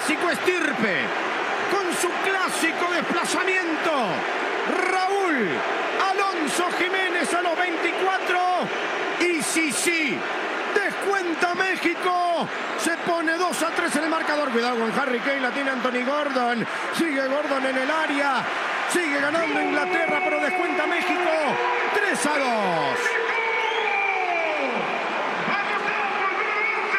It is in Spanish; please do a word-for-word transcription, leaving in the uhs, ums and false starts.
clásico estirpe, con su clásico desplazamiento. Raúl Alonso Jiménez a los veinticuatro. Y sí, sí, descuenta México. Se pone dos a tres en el marcador. Cuidado con Harry Kane, la tiene Anthony Gordon. Sigue Gordon en el área. Sigue ganando Inglaterra, pero descuenta México. tres a dos.